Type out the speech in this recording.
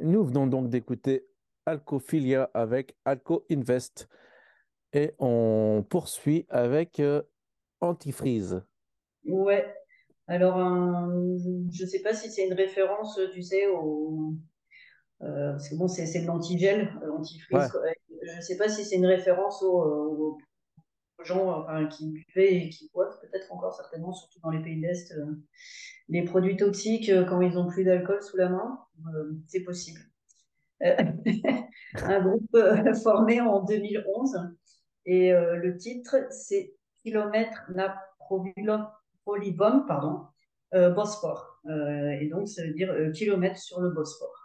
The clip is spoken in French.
Nous venons donc d'écouter Alcophilia avec Alco Invest et on poursuit avec Antifreeze. Ouais. Alors, je ne sais pas si c'est une référence, tu sais, parce que bon, c'est de l'antigel, antifreeze, Ouais, quoi. Je ne sais pas si c'est une référence aux gens enfin, qui buvaient et qui boivent, peut-être encore certainement, surtout dans les pays de l'Est, les produits toxiques quand ils n'ont plus d'alcool sous la main. C'est possible. Euh, un groupe formé en 2011 et le titre, c'est Kilomètre Naprolibom, pardon, Bosphore. Et donc, ça veut dire kilomètre sur le Bosphore.